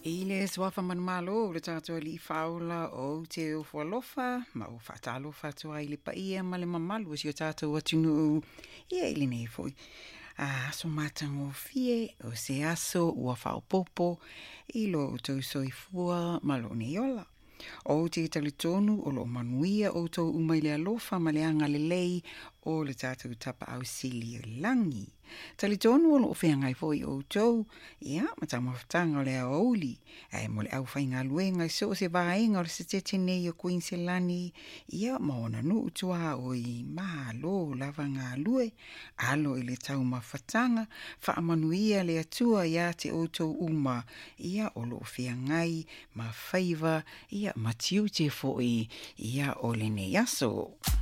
Ile swafa man malo le tato li faula o te o fualofa ma o fatalo fatua ile pa ia male mamalu si o tato watunu ia ile nei foi so matango fie o se aso ua fao popo ilo o tau soifua malo ne yola o te talitonu o lo manuia o tau umaile alofa maleanga lelei o le tato tapa au sili langi. Talitonu o lo ofeangai foi o tau, ia, matama fatanga o le aoli, mo le au whainga luenga, so se vaenga o le setete nei o Queenselani, ia, maona nu utua o I malo lava ngā lue, alo I le tau mafatanga, whaamanuia le atua ia te o tau uma, ia o lo ofeangai, ma faiva, ia matiu te foi, ia o le nei aso.